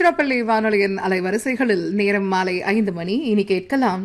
திருச்சிராப்பள்ளி வானொலியின் அலைவரிசைகளில் நேரம் மாலை 5 மணி. இனி கேட்கலாம்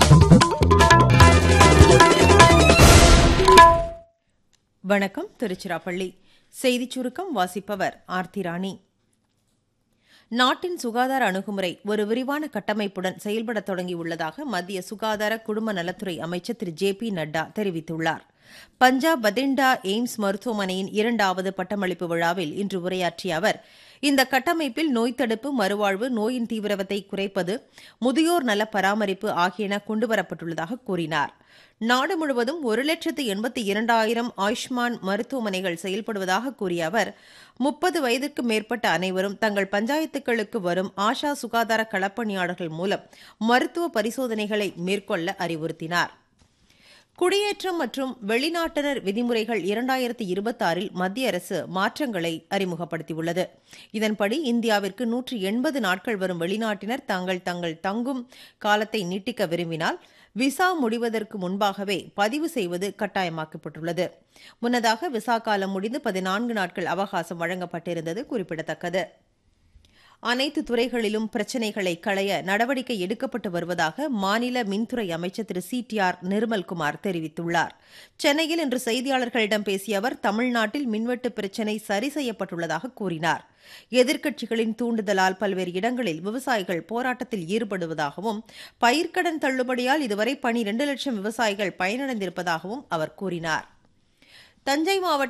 வணக்கம். திருச்சிராப்பள்ளி செய்திச் சுருக்கம் வாசிப்பவர் ஆர்த்தி ராணி. நாட்டின் சுகாதார அணுகுமுறை ஒரு விரிவான கட்டமைப்புடன் செயல்பட தொடங்கியுள்ளதாக மத்திய சுகாதார குடும்ப நலத்துறை அமைச்சர் திரு ஜே பி நட்டா தெரிவித்துள்ளார். பஞ்சாப் பதிண்டா எய்ம்ஸ் மருத்துவமனையின் 2வது பட்டமளிப்பு விழாவில் இன்று உரையாற்றிய அவர், இந்த கட்டமைப்பில் நோய் தடுப்பு, மறுவாழ்வு, நோயின் தீவிரத்தை குறைப்பது, முதியோர் நல பராமரிப்பு ஆகியன கொண்டுவரப்பட்டுள்ளதாக கூறினார். நாடு முழுவதும் 1,82,000 ஆயுஷ்மான் மருத்துவமனைகள் செயல்படுவதாக கூறிய அவர், 30 வயதிற்கு மேற்பட்ட அனைவரும் தங்கள் பஞ்சாயத்துகளுக்கு வரும் ஆஷா சுகாதார களப்பணியாளர்கள் மூலம் மருத்துவ பரிசோதனைகளை மேற்கொள்ள அறிவுறுத்தினார். குடியேற்றம் மற்றும் வெளிநாட்டினர் விதிமுறைகள் 2026 மத்திய அரசு மாற்றங்களை அறிமுகப்படுத்தியுள்ளது. இதன்படி இந்தியாவிற்கு 180 நாட்கள் வரும் வெளிநாட்டினர் தங்கள் தங்கும் காலத்தை நீட்டிக்க விரும்பினால் விசா முடிவதற்கு முன்பாகவே பதிவு செய்வது கட்டாயமாக்கப்பட்டுள்ளது. முன்னதாக விசா காலம் முடிந்து 14 நாட்கள் அவகாசம் வழங்கப்பட்டிருந்தது குறிப்பிடத்தக்கது. அனைத்து துறைகளிலும் பிரச்சினைகளை களைய நடவடிக்கை எடுக்கப்பட்டு வருவதாக மாநில மின்துறை அமைச்சர் திரு CTR நிர்மல்குமார் தெரிவித்துள்ளார். சென்னையில் இன்று செய்தியாளர்களிடம் பேசிய அவர், தமிழ்நாட்டில் மின்வெட்டு பிரச்சினை சரி செய்யப்பட்டுள்ளதாக கூறினார். எதிர்க்கட்சிகளின் தூண்டுதலால் பல்வேறு இடங்களில் விவசாயிகள் போராட்டத்தில் ஈடுபடுவதாகவும், பயிர்க்கடன் தள்ளுபடியால் இதுவரை 12 லட்சம் விவசாயிகள் பயனடைந்திருப்பதாகவும் அவர் கூறினார். தஞ்சை மாவட்டம்